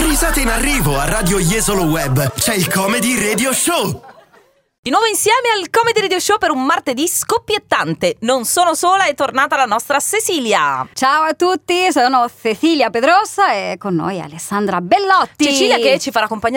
Risate in arrivo a Radio Jesolo Web. C'è il Comedy Radio Show. Di nuovo insieme al Comedy Radio Show per un martedì scoppiettante. Non sono sola, è tornata la nostra Cecilia. Ciao a tutti, sono Cecilia Pedrosa e con noi Alessandra Bellotti. Cecilia che ci farà compagnia